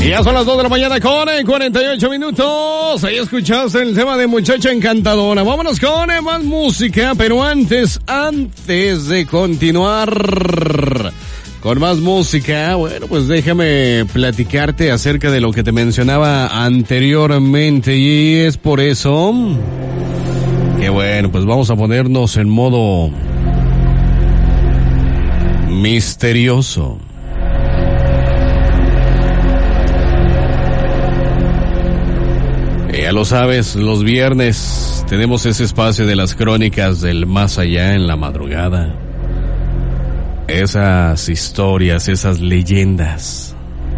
Y ya son las 2 de la mañana con 48 minutos. Ahí escuchaste el tema de Muchacha Encantadora. Vámonos con más música, pero antes de continuar con más música, bueno, pues déjame platicarte acerca de lo que te mencionaba anteriormente, y es por eso que bueno, pues vamos a ponernos en modo misterioso. Ya lo sabes, los viernes tenemos ese espacio de las crónicas del más allá en la madrugada. Esas historias, esas leyendas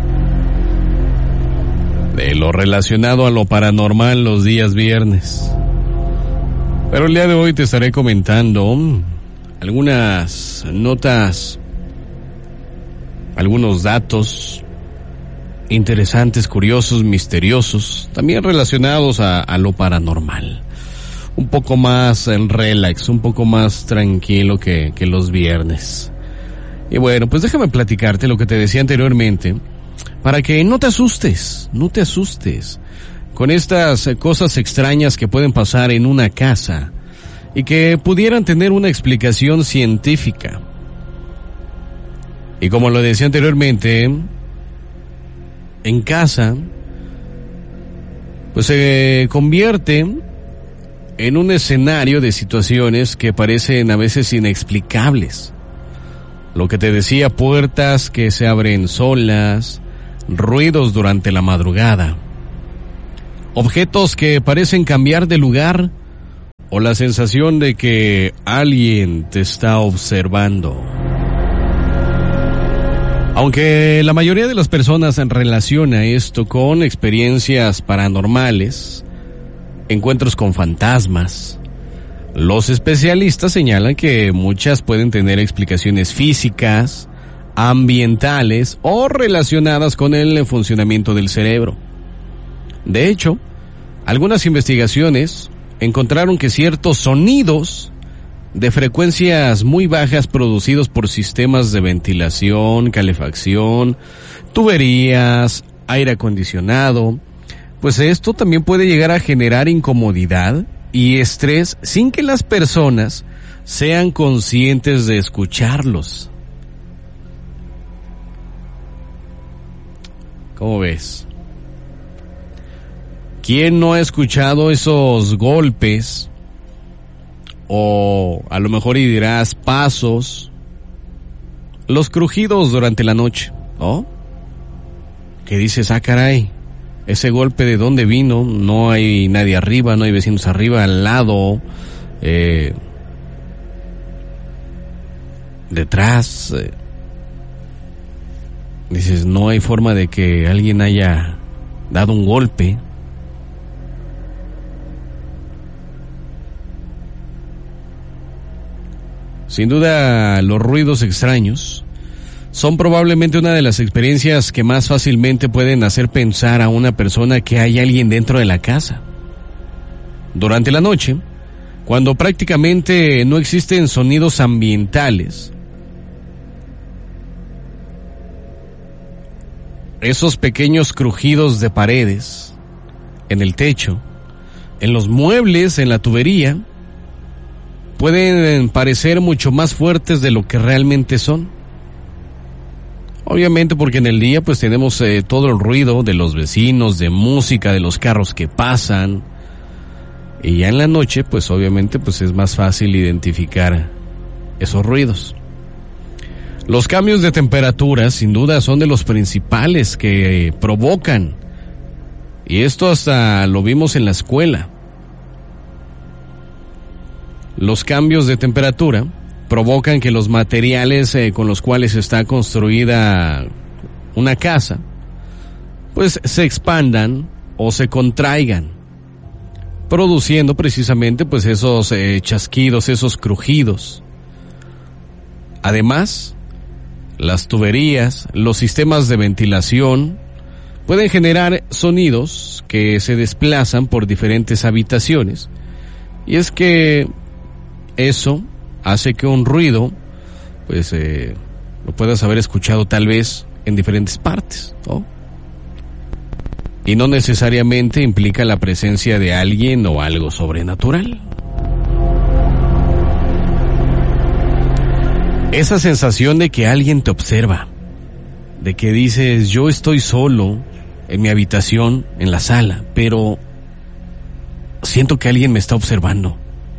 de lo relacionado a lo paranormal los días viernes. Pero el día de hoy te estaré comentando algunas notas, algunos datos interesantes, curiosos, misteriosos, también relacionados a lo paranormal. Un poco más en relax, un poco más tranquilo que los viernes. Y bueno, pues déjame platicarte lo que te decía anteriormente, para que no te asustes con estas cosas extrañas que pueden pasar en una casa y que pudieran tener una explicación científica. Y como lo decía anteriormente, en casa, pues se convierte en un escenario de situaciones que parecen a veces inexplicables. Lo que te decía, puertas que se abren solas, ruidos durante la madrugada, objetos que parecen cambiar de lugar o la sensación de que alguien te está observando. Aunque la mayoría de las personas relaciona esto con experiencias paranormales, encuentros con fantasmas, los especialistas señalan que muchas pueden tener explicaciones físicas, ambientales o relacionadas con el funcionamiento del cerebro. De hecho, algunas investigaciones encontraron que ciertos sonidos de frecuencias muy bajas producidos por sistemas de ventilación, calefacción, tuberías, aire acondicionado, pues esto también puede llegar a generar incomodidad y estrés sin que las personas sean conscientes de escucharlos. ¿Cómo ves? ¿Quién no ha escuchado esos golpes? O a lo mejor y dirás pasos, los crujidos durante la noche, ¿no? Que dices, caray, ese golpe de dónde vino, no hay nadie arriba, no hay vecinos arriba, al lado, detrás, dices, no hay forma de que alguien haya dado un golpe. Sin duda, los ruidos extraños son probablemente una de las experiencias que más fácilmente pueden hacer pensar a una persona que hay alguien dentro de la casa. Durante la noche, cuando prácticamente no existen sonidos ambientales, esos pequeños crujidos de paredes, en el techo, en los muebles, en la tubería, pueden parecer mucho más fuertes de lo que realmente son. Obviamente porque en el día pues tenemos todo el ruido de los vecinos, de música, de los carros que pasan. Y ya en la noche pues obviamente pues es más fácil identificar esos ruidos. Los cambios de temperatura sin duda son de los principales que provocan. Y esto hasta lo vimos en la escuela. Los cambios de temperatura provocan que los materiales con los cuales está construida una casa, pues se expandan o se contraigan, produciendo precisamente pues esos chasquidos, esos crujidos. Además, las tuberías, los sistemas de ventilación pueden generar sonidos que se desplazan por diferentes habitaciones, y es que eso hace que un ruido, lo puedas haber escuchado tal vez en diferentes partes, ¿no? y no necesariamente implica la presencia de alguien o algo sobrenatural. Esa sensación de que alguien te observa, de que dices, yo estoy solo en mi habitación, en la sala, pero siento que alguien me está observando.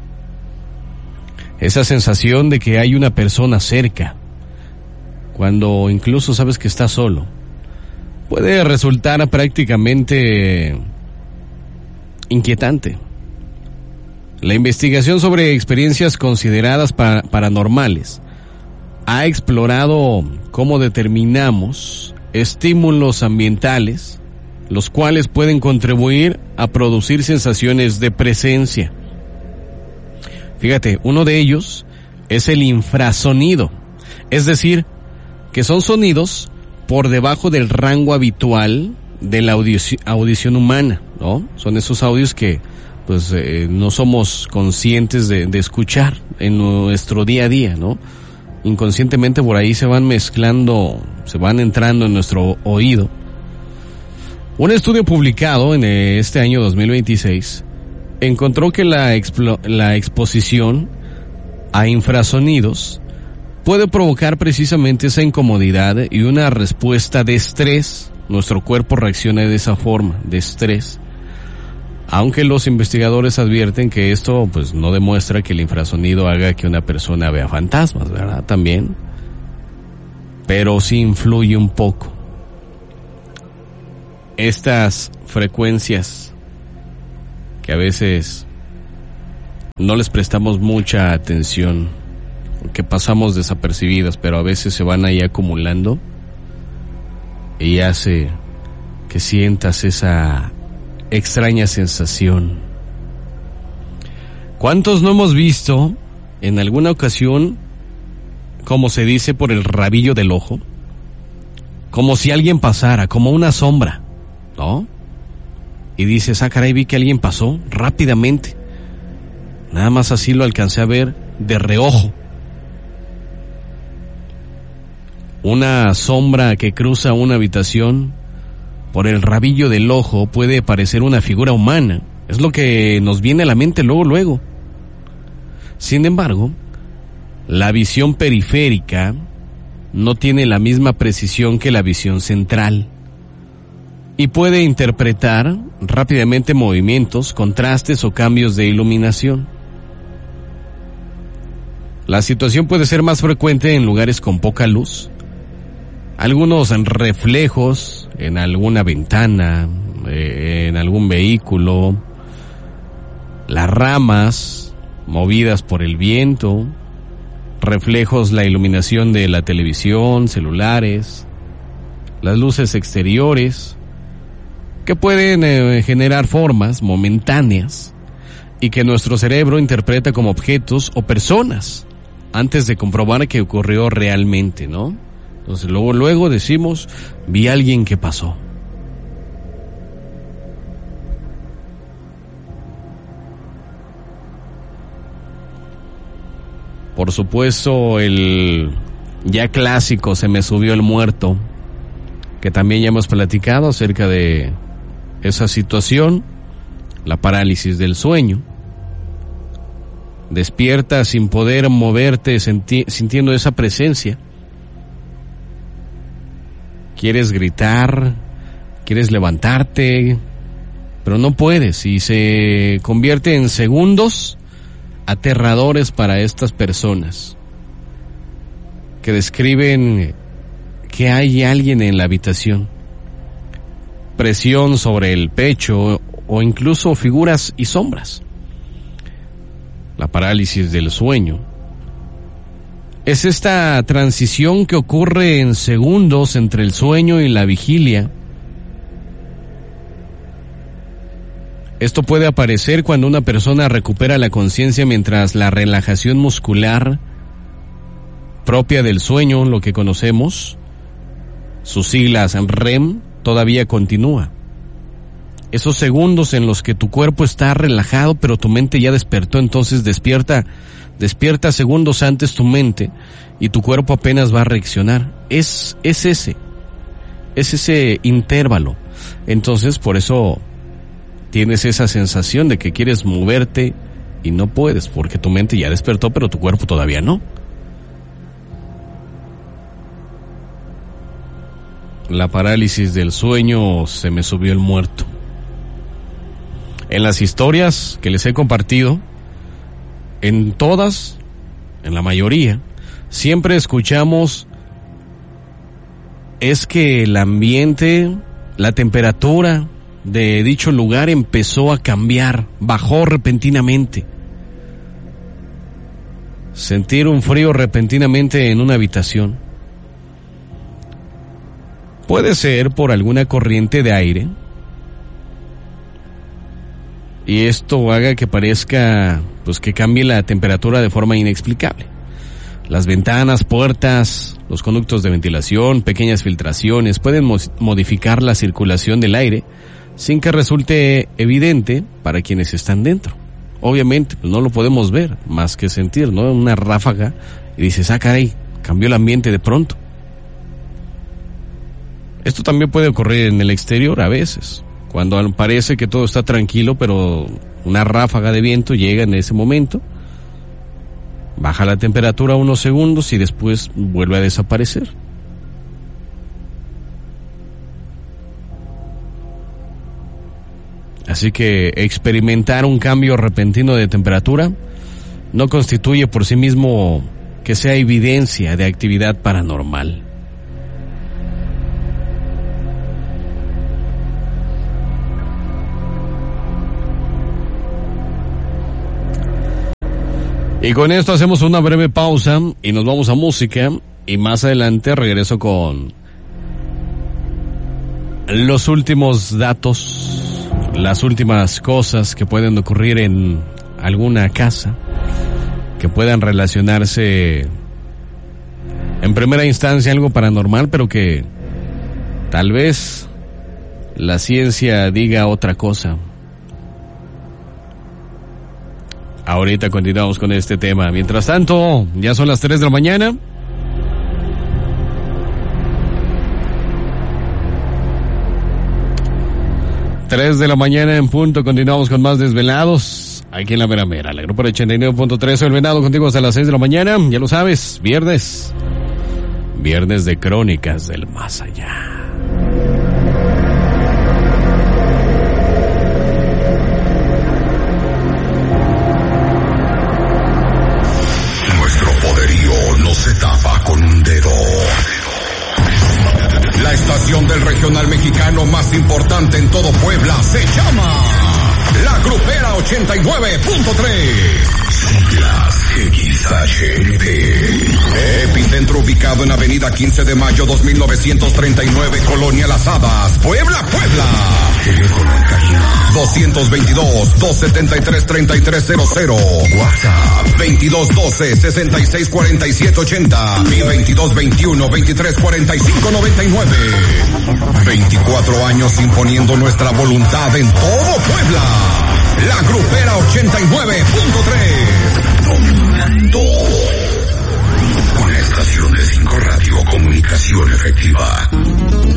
Esa sensación de que hay una persona cerca, cuando incluso sabes que estás solo, puede resultar prácticamente inquietante. La investigación sobre experiencias consideradas paranormales ha explorado cómo determinamos estímulos ambientales, los cuales pueden contribuir a producir sensaciones de presencia. Fíjate, uno de ellos es el infrasonido, es decir, que son sonidos por debajo del rango habitual de la audición humana, ¿no? Son esos audios que pues no somos conscientes de escuchar en nuestro día a día, ¿no? Inconscientemente por ahí se van mezclando, se van entrando en nuestro oído. Un estudio publicado en este año 2026 encontró que la exposición a infrasonidos puede provocar precisamente esa incomodidad y una respuesta de estrés. Nuestro cuerpo reacciona de esa forma, de estrés. Aunque los investigadores advierten que esto pues no demuestra que el infrasonido haga que una persona vea fantasmas, ¿verdad? También. Pero sí influye un poco. Estas frecuencias que a veces no les prestamos mucha atención, que pasamos desapercibidas, pero a veces se van ahí acumulando y hace que sientas esa extraña sensación. ¿Cuántos no hemos visto en alguna ocasión, como se dice, por el rabillo del ojo? Como si alguien pasara, como una sombra, ¿no? Y dices, caray, vi que alguien pasó rápidamente. Nada más así lo alcancé a ver de reojo. Una sombra que cruza una habitación, por el rabillo del ojo puede parecer una figura humana. Es lo que nos viene a la mente luego. Sin embargo, la visión periférica no tiene la misma precisión que la visión central y puede interpretar rápidamente movimientos, contrastes o cambios de iluminación. La situación puede ser más frecuente en lugares con poca luz. Algunos reflejos en alguna ventana, en algún vehículo, las ramas movidas por el viento, reflejos, la iluminación de la televisión, celulares, las luces exteriores, que pueden generar formas momentáneas y que nuestro cerebro interpreta como objetos o personas antes de comprobar que ocurrió realmente, ¿no? Entonces luego decimos, vi a alguien que pasó. Por supuesto, el ya clásico se me subió el muerto, que también ya hemos platicado acerca de esa situación, la parálisis del sueño. Despiertas sin poder moverte, sintiendo esa presencia. Quieres gritar, quieres levantarte, pero no puedes, y se convierte en segundos aterradores para estas personas que describen que hay alguien en la habitación, presión sobre el pecho o incluso figuras y sombras. La parálisis del sueño es esta transición que ocurre en segundos entre el sueño y la vigilia. Esto puede aparecer cuando una persona recupera la conciencia mientras la relajación muscular propia del sueño, lo que conocemos, sus siglas REM, todavía continúa. Esos segundos en los que tu cuerpo está relajado, pero tu mente ya despertó, entonces despierta segundos antes tu mente y tu cuerpo apenas va a reaccionar. Es ese intervalo. Entonces, por eso tienes esa sensación de que quieres moverte y no puedes, porque tu mente ya despertó, pero tu cuerpo todavía no. La parálisis del sueño, se me subió el muerto. En las historias que les he compartido, en todas, en la mayoría, siempre escuchamos es que el ambiente, la temperatura de dicho lugar empezó a cambiar, bajó repentinamente. Sentir un frío repentinamente en una habitación. Puede ser por alguna corriente de aire y esto haga que parezca, pues que cambie la temperatura de forma inexplicable. Las ventanas, puertas, los conductos de ventilación, pequeñas filtraciones pueden modificar la circulación del aire sin que resulte evidente para quienes están dentro. Obviamente, pues no lo podemos ver más que sentir, ¿no? Una ráfaga y dices, caray, cambió el ambiente de pronto. Esto también puede ocurrir en el exterior a veces, cuando parece que todo está tranquilo, pero una ráfaga de viento llega en ese momento, baja la temperatura unos segundos y después vuelve a desaparecer. Así que experimentar un cambio repentino de temperatura no constituye por sí mismo que sea evidencia de actividad paranormal. Y con esto hacemos una breve pausa y nos vamos a música y más adelante regreso con los últimos datos, las últimas cosas que pueden ocurrir en alguna casa, que puedan relacionarse en primera instancia algo paranormal, pero que tal vez la ciencia diga otra cosa. Ahorita continuamos con este tema. Mientras tanto, ya son las 3 de la mañana. Tres de la mañana en punto. Continuamos con más Desvelados. Aquí en la Mera Mera. La grupo 89.3. El Venado contigo hasta las 6 de la mañana. Ya lo sabes. Viernes. Viernes de Crónicas del Más Allá. Se tapa con un dedo. La estación del regional mexicano más importante en todo Puebla se llama La Grupera 89.3. Siglas XHNP. Epicentro ubicado en Avenida 15 de Mayo 2939, Colonia Las Hadas, Puebla, Puebla. Teléfono en cabina 222-273-3300. WhatsApp 2212-664780 y 2221-234599. 24 años imponiendo nuestra voluntad en todo Puebla. La Grupera 89.3. Dominando. Una estación de 5 Radio Comunicación Efectiva.